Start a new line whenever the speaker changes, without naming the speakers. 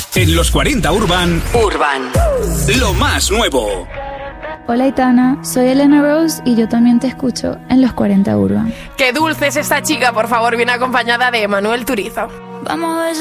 En los 40 Urban. Lo más nuevo.
Hola Aitana, soy Elena Rose y yo también te escucho en los 40 Urban.
Qué dulce es esta chica, por favor, viene acompañada de Manuel Turizo.
Vamos a ver.